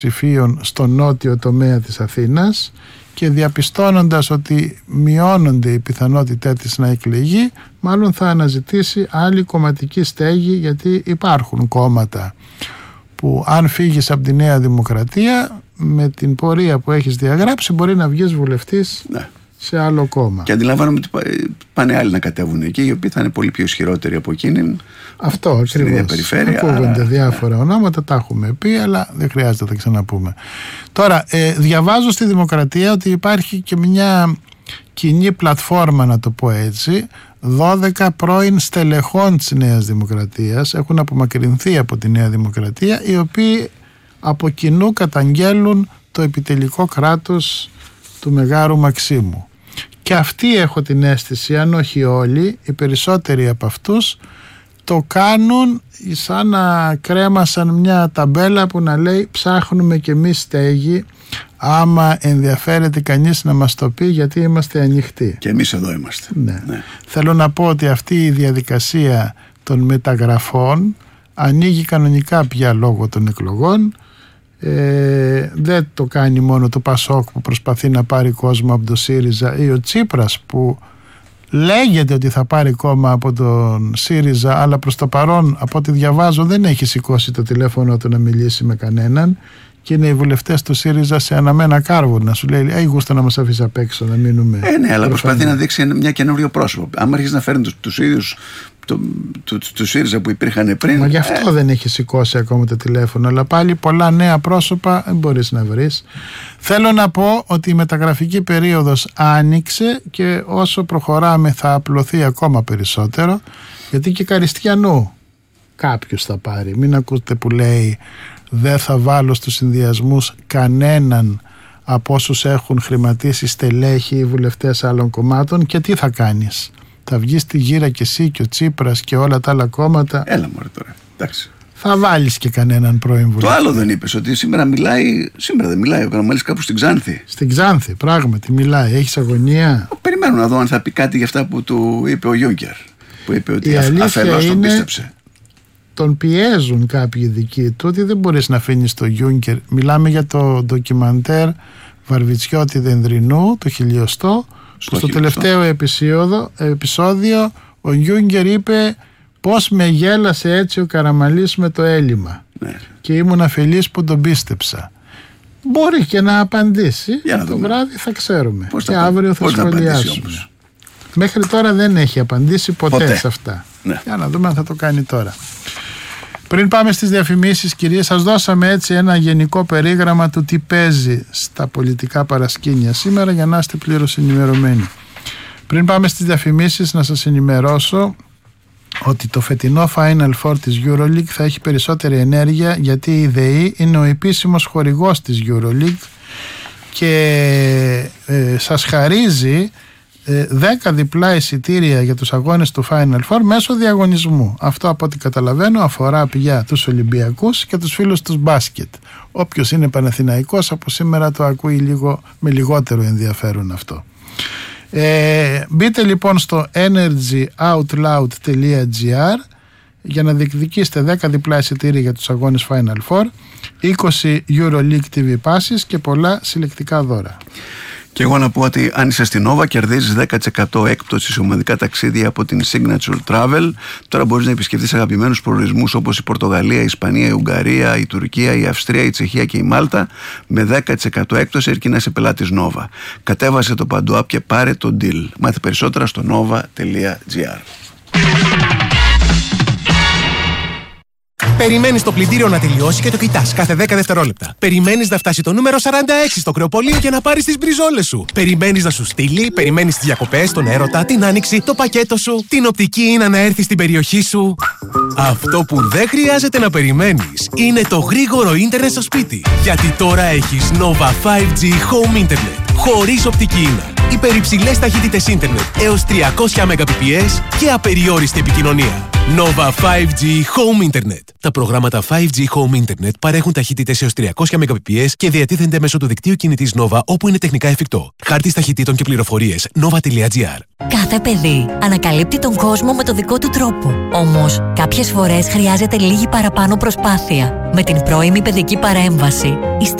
ψηφίων στο νότιο τομέα της Αθήνας και διαπιστώνοντας ότι μειώνονται οι πιθανότητές της να εκλεγεί, μάλλον θα αναζητήσει άλλη κομματική στέγη, γιατί υπάρχουν κόμματα που αν φύγεις από τη Νέα Δημοκρατία με την πορεία που έχεις διαγράψει μπορεί να βγεις βουλευτής σε άλλο κόμμα. Και αντιλαμβάνομαι ότι πάνε άλλοι να κατέβουν εκεί, οι οποίοι θα είναι πολύ πιο ισχυρότεροι από εκείνη. Αυτό ακριβώς. Ακούγονται διάφορα ονόματα, τα έχουμε πει, αλλά δεν χρειάζεται να τα ξαναπούμε. Τώρα, διαβάζω στη Δημοκρατία ότι υπάρχει και μια κοινή πλατφόρμα, να το πω έτσι. 12 πρώην στελεχών της Νέας Δημοκρατίας έχουν απομακρυνθεί από τη Νέα Δημοκρατία, οι οποίοι από κοινού καταγγέλουν το επιτελικό κράτος του Μεγάρου Μαξίμου. Και αυτοί, έχω την αίσθηση, αν όχι όλοι, οι περισσότεροι από αυτούς το κάνουν σαν να κρέμασαν μια ταμπέλα που να λέει ψάχνουμε και εμείς στέγη, άμα ενδιαφέρεται κανείς να μας το πει, γιατί είμαστε ανοιχτοί. Και εμείς εδώ είμαστε. Ναι. Θέλω να πω ότι αυτή η διαδικασία των μεταγραφών ανοίγει κανονικά πια λόγω των εκλογών. Δεν το κάνει μόνο το Πασόκ που προσπαθεί να πάρει κόσμο από το ΣΥΡΙΖΑ, ή ο Τσίπρας που λέγεται ότι θα πάρει κόμμα από τον ΣΥΡΙΖΑ, αλλά προς το παρόν, από ό,τι διαβάζω, δεν έχει σηκώσει το τηλέφωνο του να μιλήσει με κανέναν, και είναι οι βουλευτές του ΣΥΡΙΖΑ σε αναμένα κάρβουνα. Σου λέει, «Αϊ, γούστα να μας αφήσει απ' έξω, να μείνουμε». Ναι, αλλά προσπαθεί να δείξει μια καινούριο πρόσωπο. Αν αρχίσει να φέρνει τους ίδιους του ΣΥΡΙΖΑ που υπήρχαν πριν. Μα γι' αυτό δεν έχει σηκώσει ακόμα το τηλέφωνο. Αλλά πάλι πολλά νέα πρόσωπα δεν μπορείς να βρεις. Θέλω να πω ότι η μεταγραφική περίοδος άνοιξε και όσο προχωράμε θα απλωθεί ακόμα περισσότερο, γιατί και Καριστιανού κάποιος θα πάρει. Μην ακούτε που λέει δεν θα βάλω στους συνδυασμούς κανέναν από όσους έχουν χρηματίσει στελέχη ή βουλευτές άλλων κομμάτων. Και τι θα κάνεις? Θα βγεις στη γύρα και εσύ και ο Τσίπρας και όλα τα άλλα κόμματα? Έλα μωρέ τώρα, εντάξει. Θα βάλεις και κανέναν πρώην βουλευτή? Το άλλο δεν είπες, ότι σήμερα δεν μιλάει ο Καραμαλής κάπου στην Ξάνθη? Στην Ξάνθη, πράγματι μιλάει. Έχεις αγωνία? Περιμένω να δω αν θα πει κάτι για αυτά που του είπε ο Γιούγκερ, που είπε ότι αφενός τον πίστεψε. Τον πιέζουν κάποιοι δικοί του ότι δεν μπορείς να αφήνεις το Γιούγκερ. Μιλάμε για το ντοκιμαντέρ Βαρβιτσιώτη Δενδρινού, το 1000, που στο τελευταίο επεισόδιο ο Γιούγκερ είπε πώς με γέλασε έτσι ο Καραμαλής με το έλλειμμα, και ήμουν αφελής που τον πίστεψα. Μπορεί και να απαντήσει. Το βράδυ θα ξέρουμε. Και αύριο θα σχολιάσουμε. Μέχρι τώρα δεν έχει απαντήσει ποτέ σε αυτά. Για να δούμε αν θα το κάνει τώρα. Πριν πάμε στις διαφημίσεις, κυρίες, σας δώσαμε έτσι ένα γενικό περίγραμμα του τι παίζει στα πολιτικά παρασκήνια σήμερα, για να είστε πλήρως ενημερωμένοι. Πριν πάμε στις διαφημίσεις, να σας ενημερώσω ότι το φετινό Final Four της EuroLeague θα έχει περισσότερη ενέργεια, γιατί η ΔΕΗ είναι ο επίσημος χορηγός της EuroLeague και σας χαρίζει 10 διπλά εισιτήρια για τους αγώνες του Final Four μέσω διαγωνισμού. Αυτό, από ό,τι καταλαβαίνω, αφορά πια τους Ολυμπιακούς και τους φίλους τους μπάσκετ. Όποιος είναι Παναθηναϊκός από σήμερα το ακούει λίγο με λιγότερο ενδιαφέρον αυτό. Μπείτε λοιπόν στο energyoutloud.gr για να διεκδικήσετε 10 διπλά εισιτήρια για τους αγώνες Final Four, 20 EuroLeague TV passes και πολλά συλλεκτικά δώρα. Και εγώ να πω ότι αν είσαι στην Nova κερδίζεις 10% έκπτωση σε ομαδικά ταξίδια από την Signature Travel. Τώρα μπορείς να επισκεφτείς αγαπημένους προορισμούς όπως η Πορτογαλία, η Ισπανία, η Ουγγαρία, η Τουρκία, η Αυστρία, η Τσεχία και η Μάλτα με 10% έκπτωση, αρκεί να είσαι πελάτης Nova. Κατέβασε το Παντού App και πάρε το deal. Μάθε περισσότερα στο nova.gr. Περιμένεις το πλυντήριο να τελειώσει και το κοιτάς κάθε 10 δευτερόλεπτα. Περιμένεις να φτάσει το νούμερο 46 στο κρεοπολείο για να πάρεις τις μπριζόλες σου. Περιμένεις να σου στείλει, περιμένεις τις διακοπές, τον έρωτα, την άνοιξη, το πακέτο σου, την οπτική Ίνα να έρθει στην περιοχή σου. Αυτό που δεν χρειάζεται να περιμένεις είναι το γρήγορο ίντερνετ στο σπίτι. Γιατί τώρα έχεις Nova 5G Home Internet χωρίς οπτική Ίνα. υπερυψηλές ταχύτητες ίντερνετ έως 300 Mbps και απεριόριστη επικοινωνία. Nova 5G Home Internet. Τα προγράμματα 5G Home Internet παρέχουν ταχύτητες έως 300 Mbps και διατίθενται μέσω του δικτύου κινητής Nova όπου είναι τεχνικά εφικτό. Χάρτης ταχυτήτων και πληροφορίες nova.gr. Κάθε παιδί ανακαλύπτει τον κόσμο με το δικό του τρόπο. Όμως, κάποιες φορές χρειάζεται λίγη παραπάνω προσπάθεια. Με την πρώιμη παιδική παρέμβαση,